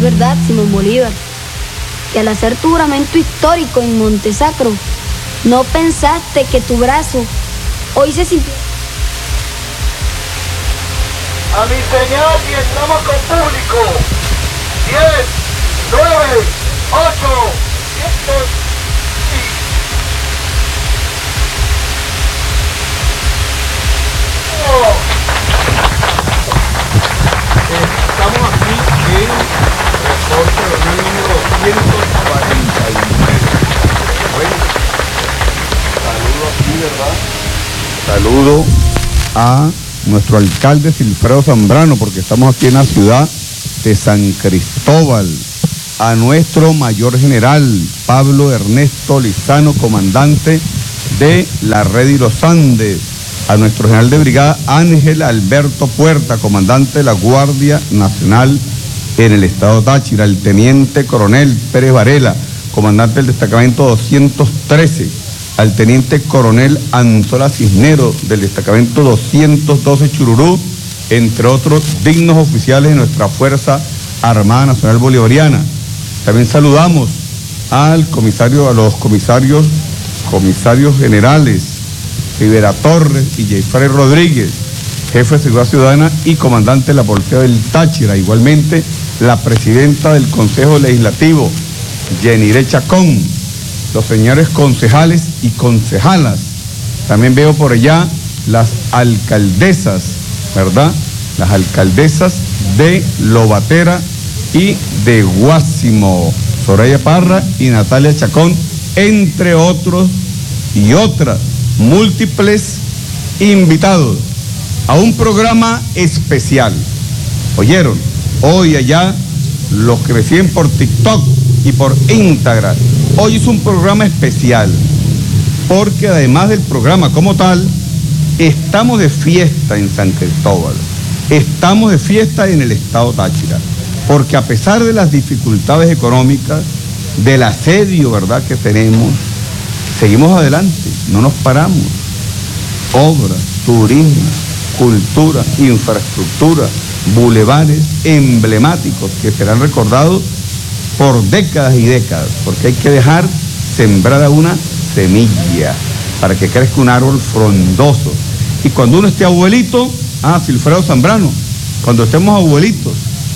verdad, Simón Bolívar, que al hacer tu juramento histórico en Montesacro, no pensaste que tu brazo hoy se sintió. A mi señal y estamos con público. 10, 9, 8, 7 Estamos aquí en reporte del número 249. Bueno, saludo aquí, ¿verdad? Saludo a nuestro alcalde Silfredo Zambrano, porque estamos aquí en la ciudad de San Cristóbal, a nuestro mayor general Pablo Ernesto Lizano, comandante de la Red y los Andes, a nuestro general de brigada Ángel Alberto Puerta, comandante de la Guardia Nacional en el estado Táchira, al teniente coronel Pérez Varela, comandante del destacamento 213, al teniente coronel Anzola Cisnero del destacamento 212 Chururú, entre otros dignos oficiales de nuestra Fuerza Armada Nacional Bolivariana. También saludamos al comisario, a los comisarios generales Rivera Torres y Jeffrey Rodríguez, jefe de Seguridad Ciudadana y comandante de la Policía del Táchira. Igualmente la presidenta del Consejo Legislativo, Yenire Chacón, los señores concejales y concejalas. También veo por allá las alcaldesas, ¿verdad? Las alcaldesas de Lobatera y de Guásimo, Soraya Parra y Natalia Chacón, entre otros y otras múltiples invitados a un programa especial. ¿Oyeron? Hoy allá, los que me siguen por TikTok y por Instagram, hoy es un programa especial, porque además del programa como tal, estamos de fiesta en San Cristóbal, estamos de fiesta en el estado Táchira, porque a pesar de las dificultades económicas, del asedio, ¿verdad?, que tenemos, seguimos adelante, no nos paramos. Obras, turismo, cultura, infraestructura, bulevares emblemáticos que serán recordados por décadas y décadas, porque hay que dejar sembrada una semilla para que crezca un árbol frondoso. Y cuando uno esté abuelito, Silfredo Zambrano, cuando estemos abuelitos,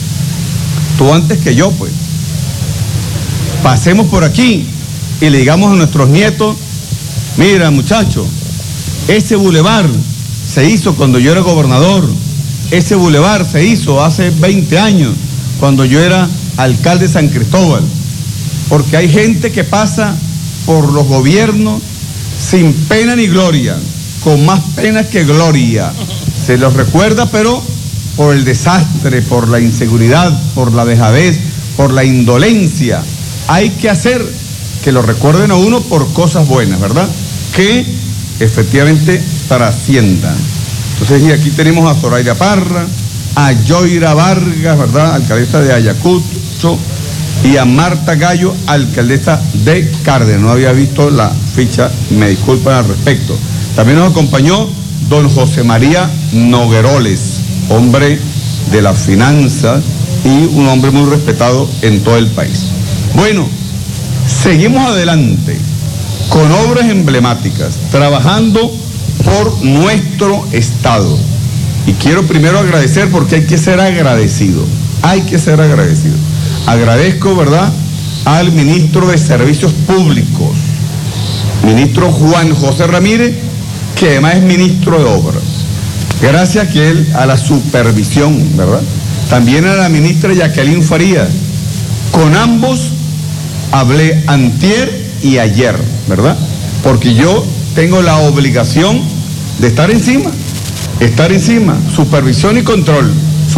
tú antes que yo, pues, pasemos por aquí y le digamos a nuestros nietos: mira, muchacho, ese bulevar se hizo cuando yo era gobernador, ese bulevar se hizo hace 20 años, cuando yo era alcalde de San Cristóbal, porque hay gente que pasa por los gobiernos sin pena ni gloria, con más pena que gloria. Se los recuerda, pero por el desastre, por la inseguridad, por la dejadez, por la indolencia. Hay que hacer que lo recuerden a uno por cosas buenas, ¿verdad?, que efectivamente trasciendan. Entonces, y aquí tenemos a Zoraida Parra, a Yoira Vargas, ¿verdad?, alcaldesa de Ayacucho, y a Marta Gallo, alcaldesa de Cárdenas. No había visto la ficha, me disculpan al respecto. También nos acompañó don José María Nogueroles, hombre de las finanzas y un hombre muy respetado en todo el país. Bueno, seguimos adelante con obras emblemáticas, trabajando por nuestro estado. Y quiero primero agradecer, porque hay que ser agradecido, hay que ser agradecido. Agradezco, ¿verdad?, al ministro de Servicios Públicos, ministro Juan José Ramírez, que además es ministro de Obras. Gracias que él, a la supervisión, ¿verdad? También a la ministra Jacqueline Farías. Con ambos hablé antier y ayer, ¿verdad? Porque yo tengo la obligación de estar encima, supervisión y control,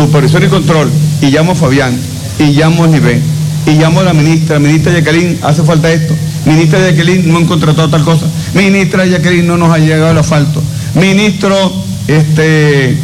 y llamo a Fabián, y llamo a Nivé, y llamo a la ministra Jacqueline, hace falta esto, ministra Jacqueline, no han contratado tal cosa, ministra Jacqueline, no nos ha llegado el asfalto, ministro de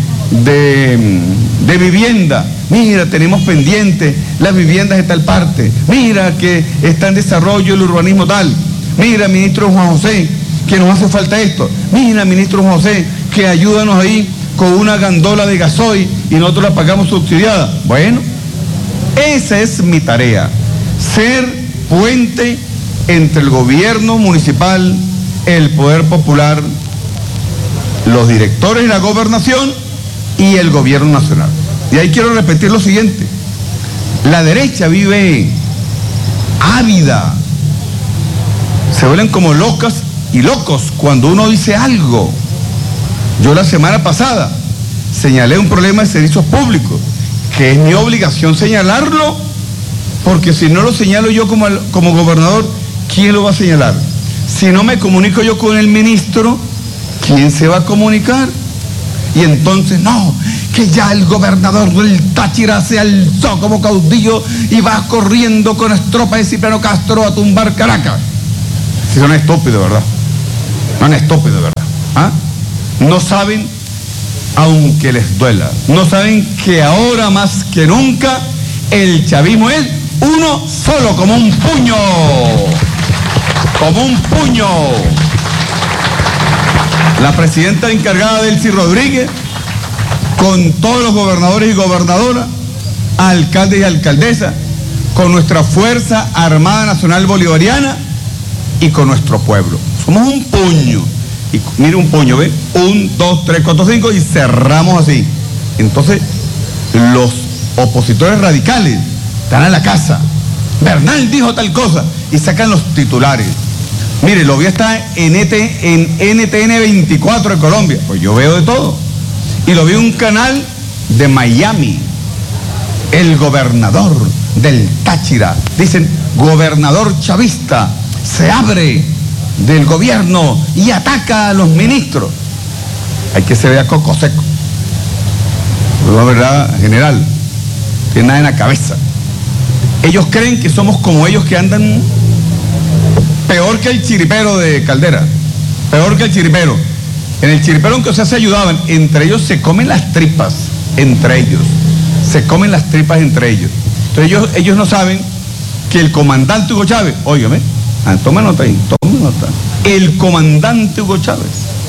vivienda, mira, tenemos pendiente las viviendas de tal parte, mira que está en desarrollo el urbanismo tal, mira, ministro Juan José, que nos hace falta esto, mira, ministro Juan José, que ayúdanos ahí con una gandola de gasoil y nosotros la pagamos subsidiada. Bueno, Esa es mi tarea, ser puente entre el gobierno municipal, el poder popular, los directores de la gobernación y el gobierno nacional. Y ahí quiero repetir lo siguiente: la derecha vive ávida, se vuelven como locas y locos cuando uno dice algo. Yo la semana pasada señalé un problema de servicios públicos, que es mi obligación señalarlo, porque si no lo señalo yo como gobernador, ¿quién lo va a señalar? Si no me comunico yo con el ministro, ¿quién se va a comunicar? Y entonces, no, que ya el gobernador del Táchira se alzó como caudillo y va corriendo con las tropas de Cipriano Castro a tumbar Caracas. Si son estúpidos, ¿verdad? Son estúpidos, ¿verdad? ¿Ah? No saben, aunque les duela, no saben que ahora más que nunca el chavismo es uno solo, como un puño. Como un puño. La presidenta encargada, Delcy Rodríguez, con todos los gobernadores y gobernadoras, alcaldes y alcaldesas, con nuestra Fuerza Armada Nacional Bolivariana y con nuestro pueblo. Somos un puño. Y mire un puño, ¿ve? 1, 2, 3, 4, 5 y cerramos así. Entonces, los opositores radicales están en la casa. Bernal dijo tal cosa y sacan los titulares. Mire, lo vi hasta en NTN 24 de Colombia. Pues yo veo de todo. Y lo vi en un canal de Miami. El gobernador del Táchira. Dicen, gobernador chavista, se abre del gobierno y ataca a los ministros. Hay que se vea coco seco. La verdad, general, no tiene nada en la cabeza. Ellos creen que somos como ellos, que andan peor que el chiripero de Caldera, peor que el chiripero. En el chiripero, aunque se ayudaban, entre ellos se comen las tripas, entre ellos. Se comen las tripas entre ellos. Entonces ellos no saben que el comandante Hugo Chávez, óigame, toma nota ahí, toma nota. El comandante Hugo Chávez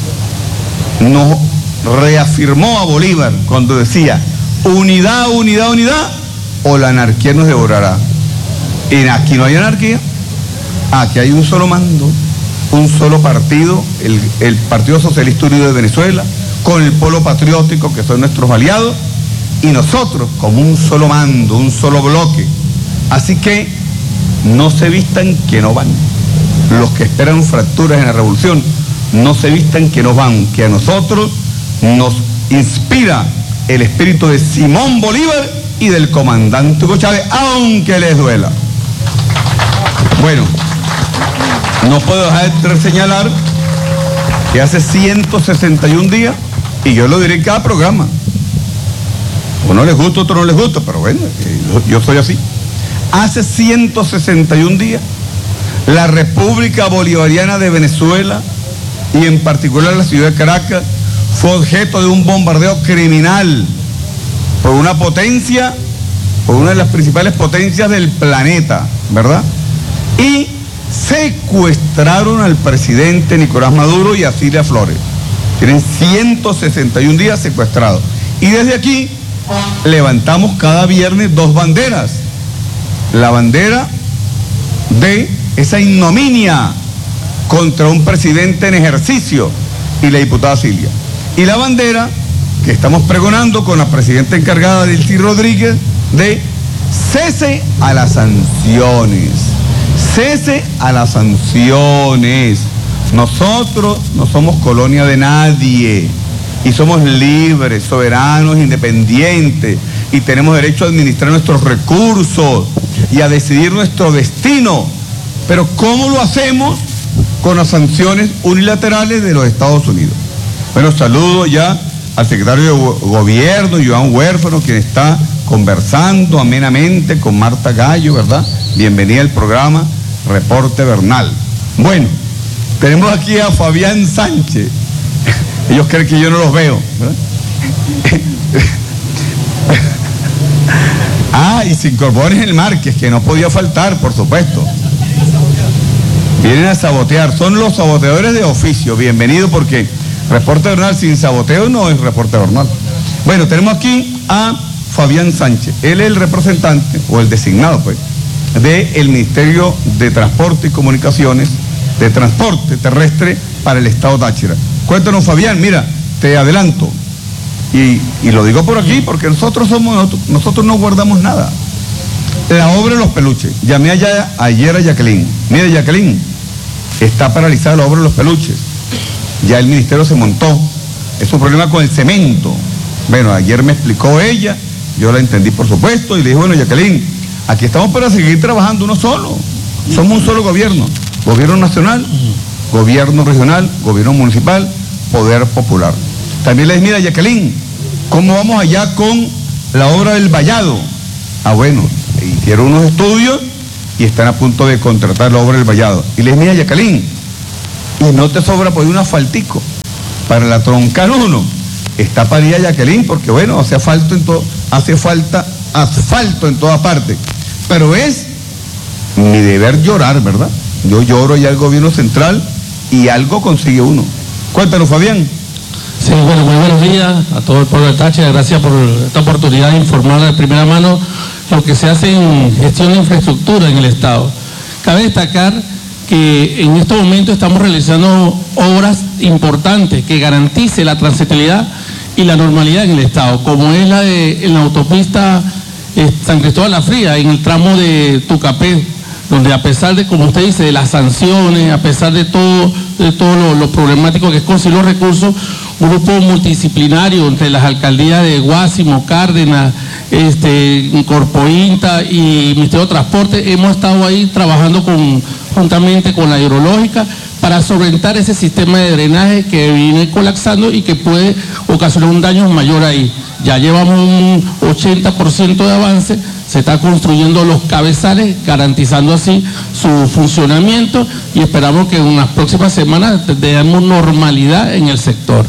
nos reafirmó a Bolívar cuando decía, unidad, unidad, unidad, o la anarquía nos devorará. Y aquí no hay anarquía, aquí hay un solo mando, un solo partido, el Partido Socialista Unido de Venezuela, con el Polo Patriótico, que son nuestros aliados, y nosotros como un solo mando, un solo bloque. Así que no se vistan que no van. Los que esperan fracturas en la revolución, no se vistan que no van, que a nosotros nos inspira el espíritu de Simón Bolívar y del comandante Hugo Chávez, aunque les duela. Bueno, no puedo dejar de señalar que hace 161 días, y yo lo diré en cada programa, uno les gusta, otro no les gusta, pero bueno, yo soy así. Hace 161 días, la República Bolivariana de Venezuela, y en particular la ciudad de Caracas, fue objeto de un bombardeo criminal por una potencia, por una de las principales potencias del planeta, ¿verdad? Y secuestraron al presidente Nicolás Maduro y a Cilia Flores. Tienen 161 días secuestrados. Y desde aquí levantamos cada viernes 2 banderas. La bandera de esa ignominia contra un presidente en ejercicio y la diputada Cilia. Y la bandera que estamos pregonando con la presidenta encargada, Delcy Rodríguez, de cese a las sanciones. Cese a las sanciones. Nosotros no somos colonia de nadie y somos libres, soberanos, independientes, y tenemos derecho a administrar nuestros recursos y a decidir nuestro destino. Pero ¿cómo lo hacemos? Con las sanciones unilaterales de los Estados Unidos. Bueno, saludo ya al secretario de Gobierno, Joan Huérfano, quien está conversando amenamente con Marta Gallo, ¿verdad? Bienvenida al programa Reporte Bernal. Bueno, tenemos aquí a Fabián Sánchez. Ellos creen que yo no los veo, ¿verdad? Y se incorpora el Márquez, que no podía faltar, por supuesto. Vienen a sabotear, son los saboteadores de oficio. Bienvenido, porque Reporte Bernal sin saboteo no es Reporte Bernal. Bueno, tenemos aquí a Fabián Sánchez. Él es el representante, o el designado, pues, del Ministerio de Transporte y Comunicaciones, de Transporte Terrestre para el Estado Táchira. Cuéntanos, Fabián, mira, te adelanto, y lo digo por aquí porque nosotros no guardamos nada. La obra de los peluches. Llamé ayer a Jacqueline. Mira, Jacqueline, está paralizada la obra de los peluches. Ya el ministerio se montó. Es un problema con el cemento. Bueno, ayer me explicó ella, yo la entendí por supuesto, y le dije, bueno, Jacqueline, aquí estamos para seguir trabajando uno solo. Somos un solo gobierno. Gobierno nacional, gobierno regional, gobierno municipal, poder popular. También les mira, Jacqueline, ¿cómo vamos allá con la obra del vallado? Bueno, hicieron unos estudios y están a punto de contratar la obra del vallado. Y les mira, Jacqueline, y no te sobra pues un asfaltico para la troncal 1. Está para ir a Jacqueline porque bueno, hace falta asfalto en toda parte. Pero es mi deber llorar, ¿verdad? Yo lloro ya al gobierno central y algo consigue uno. Cuéntanos, Fabián. Sí, bueno, muy buenos días a todo el pueblo de Táchira. Gracias por esta oportunidad de informar de primera mano lo que se hace en gestión de infraestructura en el Estado. Cabe destacar que en estos momentos estamos realizando obras importantes que garantice la transitabilidad y la normalidad en el Estado, como es en la autopista San Cristóbal La Fría, en el tramo de Tucapé, donde a pesar de, como usted dice, de las sanciones, a pesar de todo lo problemático que es conseguir los recursos, un grupo multidisciplinario entre las alcaldías de Guásimo, Cárdenas, Corpointa y Ministerio de Transporte, hemos estado ahí trabajando juntamente con la hidrológica para solventar ese sistema de drenaje que viene colapsando y que puede ocasionar un daño mayor ahí. Ya llevamos un 80% de avance, se está construyendo los cabezales, garantizando así su funcionamiento y esperamos que en las próximas semanas tengamos normalidad en el sector.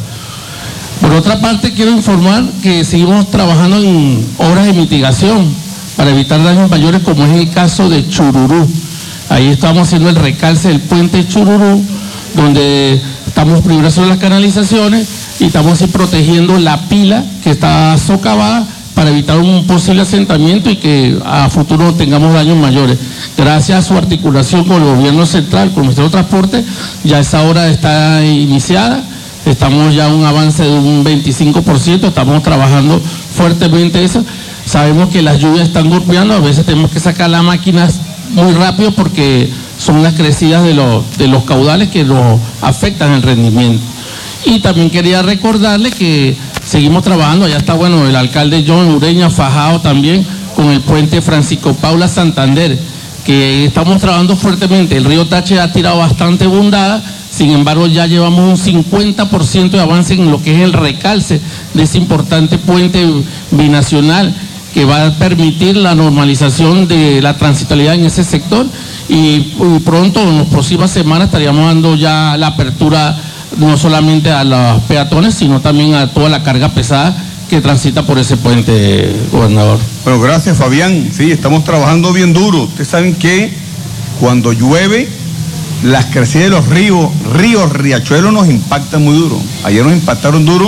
Por otra parte, quiero informar que seguimos trabajando en obras de mitigación para evitar daños mayores, como es el caso de Chururú. Ahí estamos haciendo el recalce del puente Chururú, donde estamos primero haciendo las canalizaciones y estamos así protegiendo la pila que está socavada para evitar un posible asentamiento y que a futuro tengamos daños mayores. Gracias a su articulación con el gobierno central, con el Ministerio de Transporte, ya esa obra está iniciada, estamos ya un avance de un 25%, estamos trabajando fuertemente eso. Sabemos que las lluvias están golpeando, a veces tenemos que sacar las máquinas muy rápido porque son las crecidas de los caudales que nos afectan el rendimiento. Y también quería recordarle que seguimos trabajando, ya está bueno el alcalde John Ureña fajado también con el puente Francisco Paula Santander, que estamos trabajando fuertemente. El río Táchira ha tirado bastante bondada, sin embargo ya llevamos un 50% de avance en lo que es el recalce de ese importante puente binacional que va a permitir la normalización de la transitabilidad en ese sector y pronto, en las próximas semanas, estaríamos dando ya la apertura no solamente a los peatones, sino también a toda la carga pesada que transita por ese puente, gobernador. Bueno, gracias, Fabián. Sí, estamos trabajando bien duro. Ustedes saben que cuando llueve, las crecidas de los ríos, riachuelos nos impactan muy duro. Ayer nos impactaron duro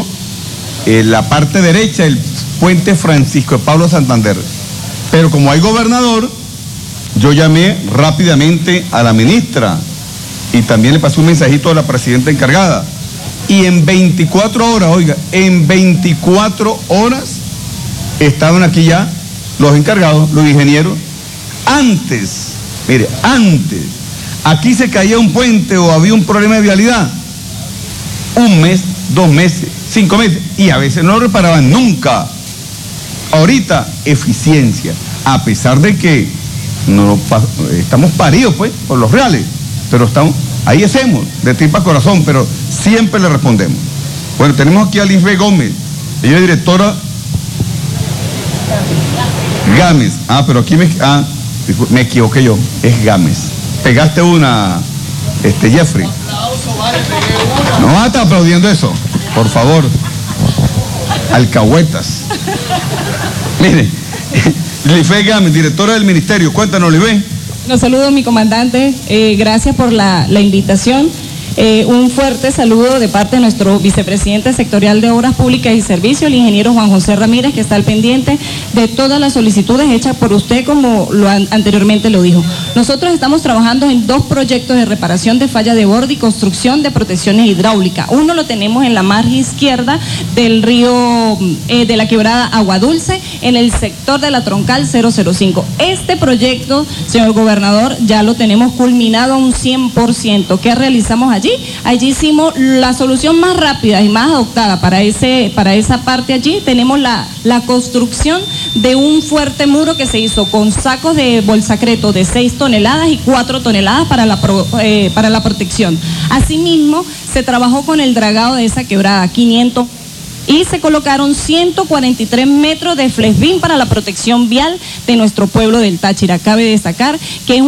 en la parte derecha del puente Francisco de Pablo Santander. Pero como hay gobernador, yo llamé rápidamente a la ministra y también le pasé un mensajito a la presidenta encargada. Y en 24 horas, oiga, en 24 horas estaban aquí ya los encargados, los ingenieros. Antes, mire, aquí se caía un puente o había un problema de vialidad. Un mes, 2 meses, 5 meses, y a veces no lo reparaban nunca. Ahorita, eficiencia, a pesar de que no estamos paridos pues por los reales, pero ahí hacemos de tripa corazón, pero siempre le respondemos. Bueno, tenemos aquí a Lisbeth Gómez, ella es directora Gámez. Pero aquí me equivoqué yo, es Gámez. Pegaste una, Jeffrey. No vas a estar aplaudiendo eso, por favor. Alcahuetas. Mire, Lisbeth Gámez, directora del ministerio. Cuéntanos, Lisbeth. Los saludo, mi comandante. Gracias por la invitación. Un fuerte saludo de parte de nuestro vicepresidente sectorial de Obras Públicas y Servicios, el ingeniero Juan José Ramírez, que está al pendiente de todas las solicitudes hechas por usted, como anteriormente lo dijo. Nosotros estamos trabajando en 2 proyectos de reparación de falla de borde y construcción de protecciones hidráulicas. Uno lo tenemos en la margen izquierda del río, de la quebrada Agua Dulce, en el sector de la troncal 005. Este proyecto, señor gobernador, ya lo tenemos culminado a un 100%. ¿Qué realizamos allí? Allí hicimos la solución más rápida y más adoptada para esa parte allí. Tenemos la construcción de un fuerte muro que se hizo con sacos de bolsacreto de 6 toneladas y 4 toneladas para la protección. Asimismo, se trabajó con el dragado de esa quebrada, 500, y se colocaron 143 metros de flesbín para la protección vial de nuestro pueblo del Táchira. Cabe destacar que es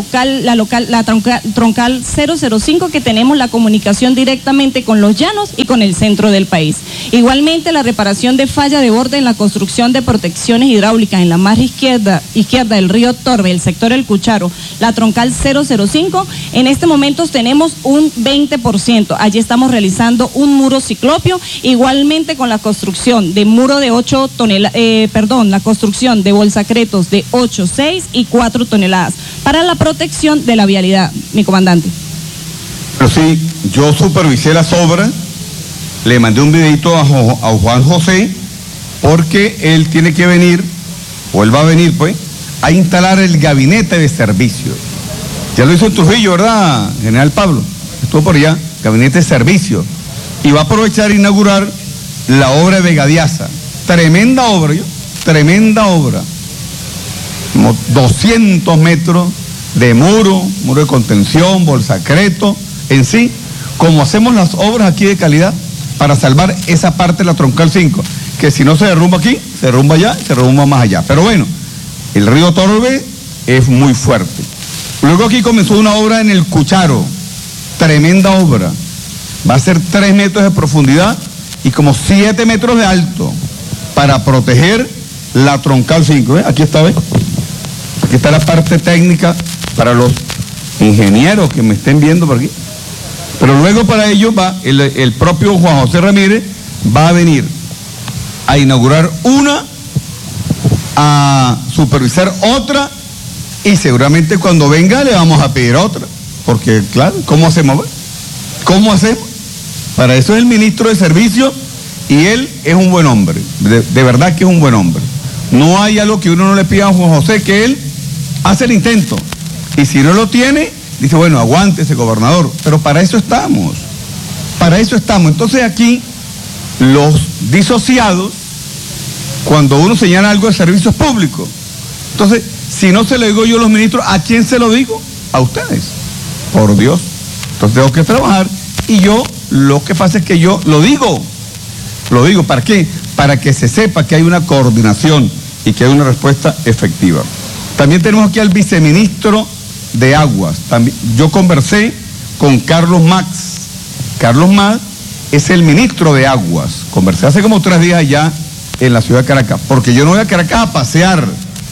la troncal 005, que tenemos la comunicación directamente con los llanos y con el centro del país. Igualmente, la reparación de falla de borde en la construcción de protecciones hidráulicas en la margen izquierda del río Torbe, el sector El Cucharo, la troncal 005, en este momento tenemos un 20%. Allí estamos realizando un muro ciclopio, igualmente con la construcción de muro de 8 toneladas, la construcción de bolsacretos de 8, 6 y 4 toneladas para la protección de la vialidad, mi comandante. Pero sí, yo supervisé las obras, le mandé un videito a Juan José, porque él tiene que venir, o él va a venir pues, a instalar el gabinete de servicio. Ya lo hizo en Trujillo, ¿verdad, General Pablo? Estuvo por allá, gabinete de servicio. Y va a aprovechar e inaugurar la obra de Vegadiaza. Tremenda obra, tremenda obra. Como 200 metros de muro de contención, bolsacreto, en sí, como hacemos las obras aquí de calidad para salvar esa parte de la troncal 5, que si no se derrumba aquí, se derrumba allá, se derrumba más allá. Pero bueno, el río Torbe es muy fuerte. Luego aquí comenzó una obra en el Cucharo, tremenda obra. Va a ser 3 metros de profundidad y como 7 metros de alto para proteger la troncal 5. Aquí está, ¿ves? Aquí está la parte técnica para los ingenieros que me estén viendo por aquí. Pero luego para ello va el propio Juan José Ramírez, va a venir a inaugurar una, a supervisar otra, y seguramente cuando venga le vamos a pedir otra. Porque claro, ¿cómo hacemos? ¿Cómo hacemos? Para eso es el ministro de Servicios, y él es un buen hombre, de verdad que es un buen hombre. No hay algo que uno no le pida a Juan José, que él hace el intento, y si no lo tiene, dice, bueno, aguántese, gobernador. Pero para eso estamos, para eso estamos. Entonces aquí, los disociados, cuando uno señala algo de servicios públicos, entonces, si no se lo digo yo a los ministros, ¿a quién se lo digo? A ustedes, por Dios. Entonces tengo que trabajar, y yo, lo que pasa es que yo lo digo, ¿para qué? Para que se sepa que hay una coordinación y que hay una respuesta efectiva. También tenemos aquí al viceministro de Aguas. También, yo conversé con Carlos Max. Carlos Max es el ministro de Aguas. Conversé hace como 3 días allá en la ciudad de Caracas, porque yo no voy a Caracas a pasear.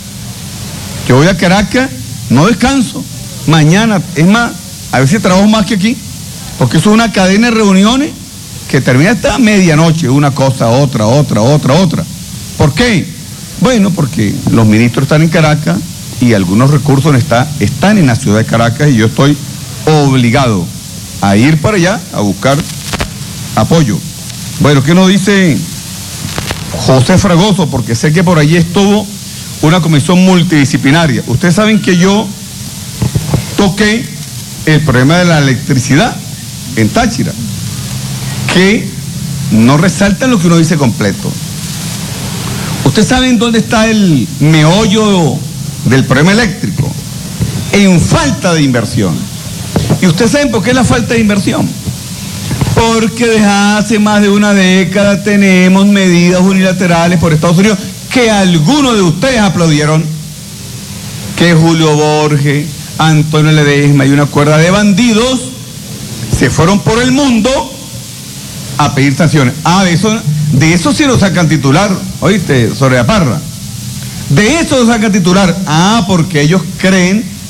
Yo voy a Caracas, no descanso. Mañana, es más, a veces trabajo más que aquí, porque eso es una cadena de reuniones que termina hasta medianoche, una cosa, otra. ¿Por qué? Bueno, porque los ministros están en Caracas y algunos recursos están en la ciudad de Caracas, y yo estoy obligado a ir para allá a buscar apoyo. Bueno, ¿qué nos dice José Fragoso? Porque sé que por allí estuvo una comisión multidisciplinaria. Ustedes saben que yo toqué el problema de la electricidad en Táchira, que no resaltan lo que uno dice completo. ¿Ustedes saben dónde está el meollo del problema eléctrico? En falta de inversión. ¿Y ustedes saben por qué es la falta de inversión? Porque desde hace más de una década tenemos medidas unilaterales por Estados Unidos que algunos de ustedes aplaudieron, que Julio Borges, Antonio Ledesma y una cuerda de bandidos se fueron por el mundo a pedir sanciones. De eso sí lo sacan titular, ¿oíste, Soraya Parra? De eso lo sacan titular. Porque ellos creen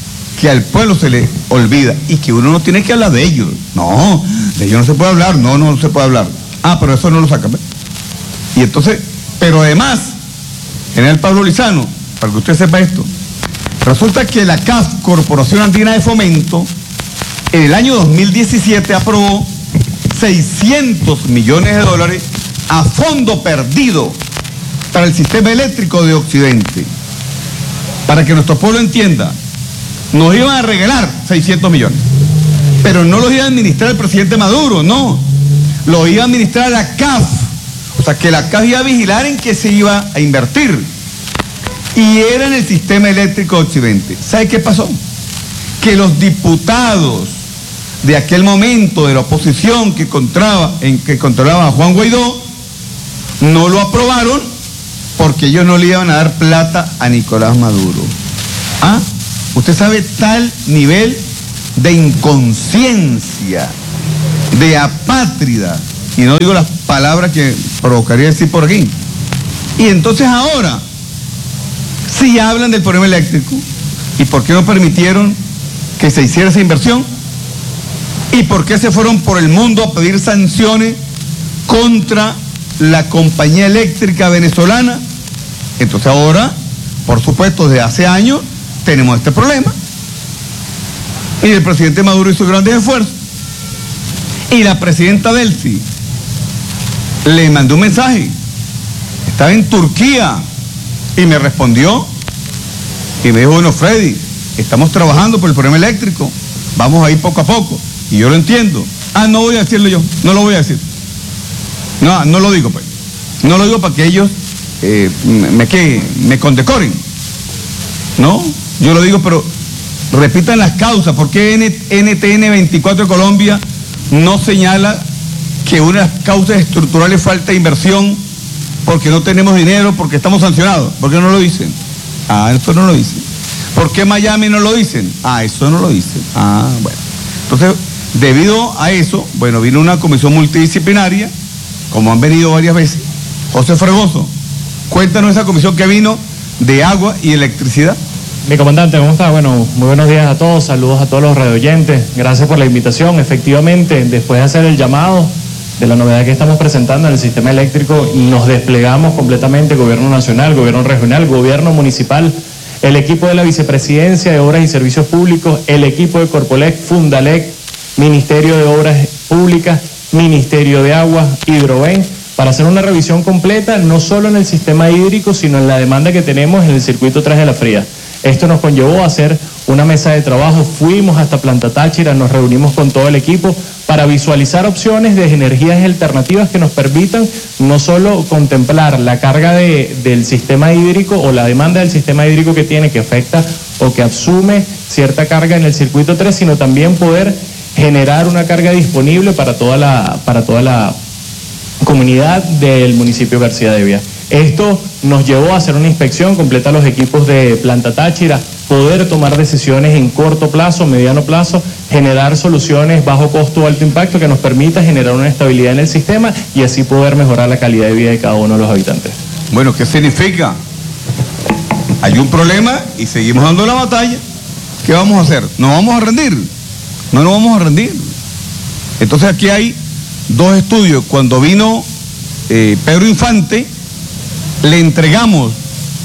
que al pueblo se le olvida y que uno no tiene que hablar de ellos. No, de ellos no se puede hablar, no se puede hablar. Ah, pero eso no lo saca. Y entonces, pero además, general Pablo Lizano, para que usted sepa esto, resulta que la CAF, Corporación Andina de Fomento, en el año 2017 aprobó 600 millones de dólares a fondo perdido para el sistema eléctrico de Occidente. Para que nuestro pueblo entienda, nos iban a regalar 600 millones, pero no los iba a administrar el presidente Maduro, no, los iba a administrar la CAF, o sea que la CAF iba a vigilar en qué se iba a invertir, y era en el sistema eléctrico de Occidente. ¿Sabe qué pasó? Que los diputados de aquel momento de la oposición que controlaba a Juan Guaidó no lo aprobaron porque ellos no le iban a dar plata a Nicolás Maduro. ¿Ah? Usted sabe tal nivel de inconsciencia, de apátrida, y no digo las palabras que provocaría decir por aquí. Y entonces ahora sí hablan del problema eléctrico. ¿Y por qué no permitieron que se hiciera esa inversión? ¿Y por qué se fueron por el mundo a pedir sanciones contra la compañía eléctrica venezolana? Entonces ahora, por supuesto, desde hace años tenemos este problema. Y el presidente Maduro hizo grandes esfuerzos. Y la presidenta Delcy le mandó un mensaje. Estaba en Turquía y me respondió y me dijo, bueno, Freddy, estamos trabajando por el problema eléctrico, vamos a ir poco a poco. Y yo lo entiendo. Ah, no voy a decirlo yo, no lo voy a decir. No lo digo, pues. No lo digo para que ellos me condecoren. No, yo lo digo, pero repitan las causas. ¿Por qué NTN 24 de Colombia no señala que una causa estructural es falta de inversión porque no tenemos dinero, porque estamos sancionados? ¿Por qué no lo dicen? Ah, eso no lo dicen. ¿Por qué Miami no lo dicen? Ah, eso no lo dicen. Ah, bueno. Entonces, debido a eso, bueno, vino una comisión multidisciplinaria, como han venido varias veces. José Fregoso, cuéntanos esa comisión que vino de agua y electricidad. Mi comandante, ¿cómo está? Bueno, muy buenos días a todos, saludos a todos los radioyentes, gracias por la invitación. Efectivamente, después de hacer el llamado de la novedad que estamos presentando en el sistema eléctrico, nos desplegamos completamente, gobierno nacional, gobierno regional, gobierno municipal, el equipo de la Vicepresidencia de Obras y Servicios Públicos, el equipo de Corpolec, Fundalec, Ministerio de Obras Públicas, Ministerio de Aguas, Hidroven, para hacer una revisión completa, no solo en el sistema hídrico, sino en la demanda que tenemos en el circuito 3 de la Fría. Esto nos conllevó a hacer una mesa de trabajo, fuimos hasta Planta Táchira, nos reunimos con todo el equipo para visualizar opciones de energías alternativas que nos permitan no solo contemplar la carga del sistema hídrico o la demanda del sistema hídrico que tiene, que afecta o que asume cierta carga en el circuito 3, sino también poder generar una carga disponible para toda la comunidad del municipio García de Vía. Esto nos llevó a hacer una inspección completa a los equipos de Planta Táchira, poder tomar decisiones en corto plazo, mediano plazo, generar soluciones bajo costo o alto impacto que nos permita generar una estabilidad en el sistema y así poder mejorar la calidad de vida de cada uno de los habitantes. Bueno, ¿qué significa? Hay un problema y seguimos dando la batalla. ¿Qué vamos a hacer? ¿Nos vamos a rendir? No nos vamos a rendir. Entonces aquí hay dos estudios. Cuando vino Pedro Infante, le entregamos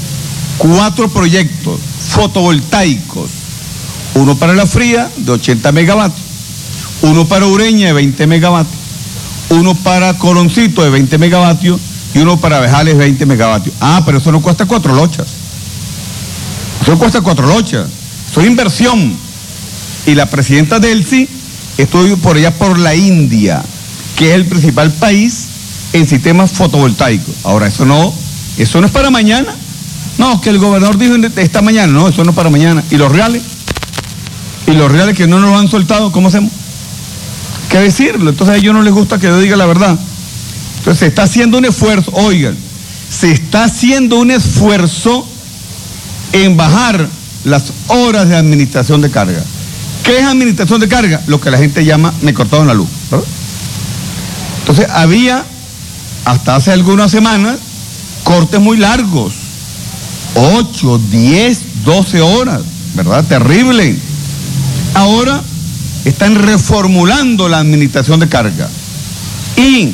4 proyectos fotovoltaicos, uno para La Fría de 80 megavatios, uno para Ureña de 20 megavatios, uno para Coloncito de 20 megavatios y uno para Abejales de 20 megavatios. Ah, pero eso no cuesta 4 lochas. Eso no cuesta 4 lochas. Eso es inversión. Y la presidenta Delcy estuvo por allá por la India, que es el principal país en sistemas fotovoltaicos. Ahora, eso no es para mañana. No, que el gobernador dijo esta mañana. No, eso no es para mañana. ¿Y los reales? ¿Y los reales que no nos lo han soltado? ¿Cómo hacemos? ¿Qué decirlo? Entonces a ellos no les gusta que yo diga la verdad. Entonces se está haciendo un esfuerzo, oigan, se está haciendo un esfuerzo en bajar las horas de administración de carga. ¿Qué es administración de carga? Lo que la gente llama me cortaron la luz, ¿verdad? Entonces había, hasta hace algunas semanas, cortes muy largos, 8, 10, 12 horas, ¿verdad? Terrible. Ahora están reformulando la administración de carga y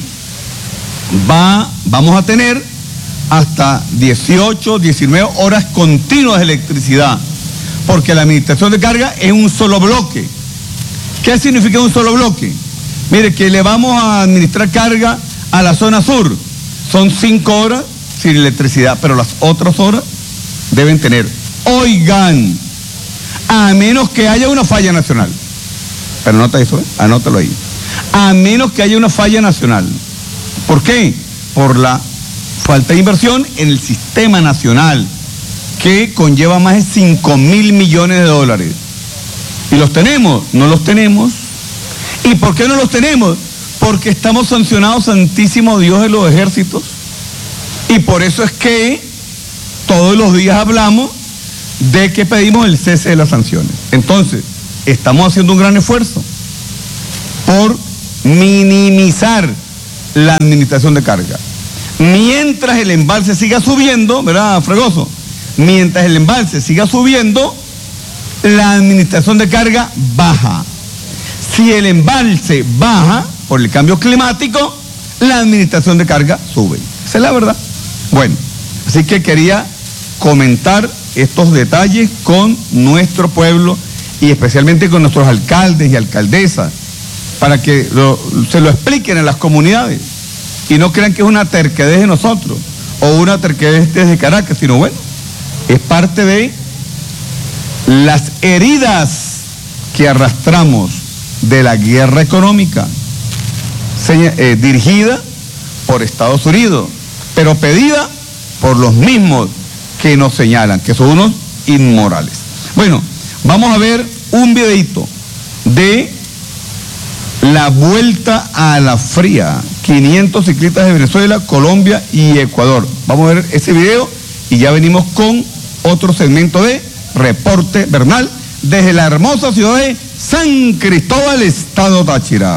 vamos a tener hasta 18, 19 horas continuas de electricidad, porque la administración de carga es un solo bloque. ¿Qué significa un solo bloque? Mire, que le vamos a administrar carga a la zona sur. Son 5 horas sin electricidad, pero las otras horas deben tener. Oigan, a menos que haya una falla nacional. Pero anota eso, anótalo ahí. A menos que haya una falla nacional. ¿Por qué? Por la falta de inversión en el sistema nacional, que conlleva más de 5.000 millones de dólares. ¿Y los tenemos? No los tenemos. ¿Y por qué no los tenemos? Porque estamos sancionados, santísimo Dios de los ejércitos. Y por eso es que todos los días hablamos de que pedimos el cese de las sanciones. Entonces, estamos haciendo un gran esfuerzo por minimizar la administración de carga. Mientras el embalse siga subiendo, ¿verdad, Fregoso? Mientras el embalse siga subiendo, la administración de carga baja. Si el embalse baja por el cambio climático, la administración de carga sube. Esa es la verdad. Bueno, así que quería comentar estos detalles con nuestro pueblo y especialmente con nuestros alcaldes y alcaldesas, para que se lo expliquen a las comunidades y no crean que es una terquedez de nosotros o una terquedez desde Caracas, sino bueno, es parte de las heridas que arrastramos de la guerra económica dirigida por Estados Unidos, pero pedida por los mismos que nos señalan, que son unos inmorales. Bueno, vamos a ver un videito de la vuelta a la fría. 500 ciclistas de Venezuela, Colombia y Ecuador. Vamos a ver ese video y ya venimos con otro segmento de Reporte Bernal desde la hermosa ciudad de San Cristóbal, Estado Táchira.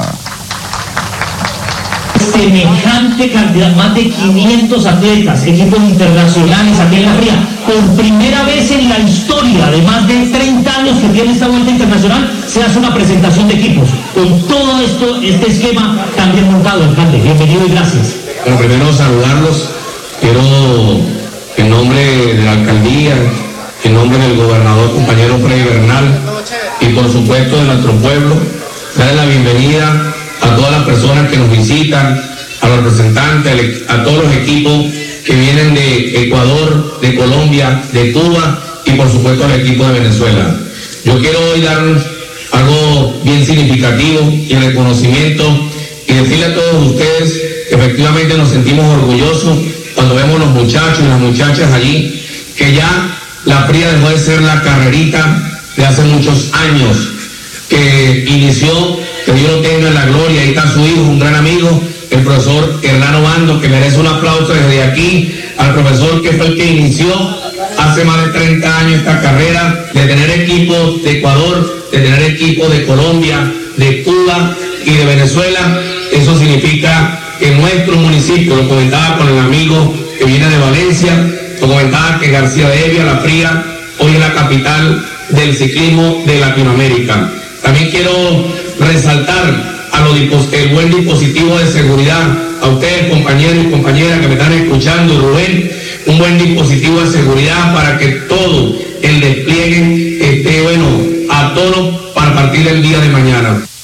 Semejante cantidad, más de 500 atletas, equipos internacionales aquí en la fría. Por primera vez en la historia de más de 30 años que tiene esta vuelta internacional, se hace una presentación de equipos. Con todo esto, este esquema también montado, alcalde. Bienvenido y gracias. Bueno, primero saludarlos. Quiero, en nombre de la alcaldía, en nombre del gobernador compañero Freddy Bernal y por supuesto de nuestro pueblo, darle la bienvenida a todas las personas que nos visitan, a los representantes, a todos los equipos que vienen de Ecuador, de Colombia, de Cuba y por supuesto al equipo de Venezuela. Yo quiero hoy dar algo bien significativo y el reconocimiento y decirle a todos ustedes que efectivamente nos sentimos orgullosos cuando vemos los muchachos y las muchachas allí, que ya la fría dejó de ser la carrerita de hace muchos años, que inició, que Dios lo tenga en la gloria. Ahí está su hijo, un gran amigo, el profesor Hernán Obando, que merece un aplauso desde aquí al profesor que fue el que inició hace más de 30 años esta carrera, de tener equipos de Ecuador, de tener equipos de Colombia, de Cuba y de Venezuela. Eso significa que nuestro municipio, lo comentaba con el amigo que viene de Valencia, lo comentaba que García de Evia, la fría, hoy es la capital del ciclismo de Latinoamérica. También quiero resaltar el buen dispositivo de seguridad, a ustedes compañeros y compañeras que me están escuchando, Rubén, un buen dispositivo de seguridad para que todo el despliegue esté a tono para partir del día de mañana.